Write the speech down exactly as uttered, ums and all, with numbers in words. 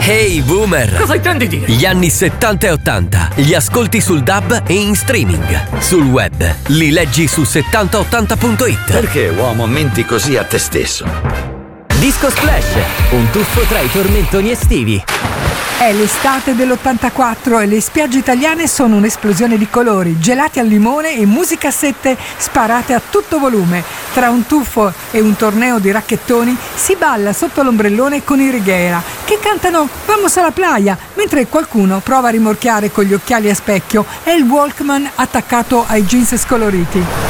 Hey boomer! Cosa intendi dire? Gli anni settanta e ottanta li ascolti sul D A B e in streaming. Sul web li leggi su settanta ottanta punto it. Perché, uomo, menti così a te stesso? Disco Splash, un tuffo tra i tormentoni estivi. È l'estate dell'ottantaquattro e le spiagge italiane sono un'esplosione di colori, gelati al limone e musicassette sparate a tutto volume. Tra un tuffo e un torneo di racchettoni si balla sotto l'ombrellone con i Righiera, che cantano Vamos alla playa, mentre qualcuno prova a rimorchiare con gli occhiali a specchio e il Walkman attaccato ai jeans scoloriti.